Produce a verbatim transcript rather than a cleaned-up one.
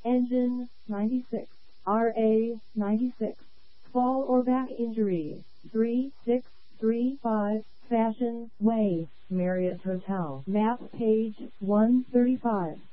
Engine ninety-six, R A ninety-six. Fall or back injury three six three five Fashion Way, Marriott Hotel, map page one thirty-five.